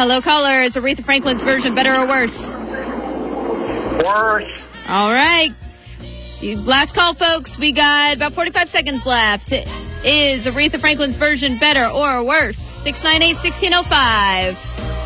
Hello, caller. Is Aretha Franklin's version better or worse? Worse. All right. Last call, folks. We got about 45 seconds left. Is Aretha Franklin's version better or worse? 698-1605.